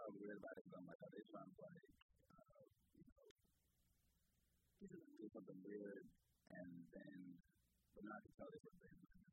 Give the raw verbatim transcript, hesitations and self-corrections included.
I was weird about it because I'm like, are they trying to like, uh, you know, do something weird, and then, but now I can tell they were saying like,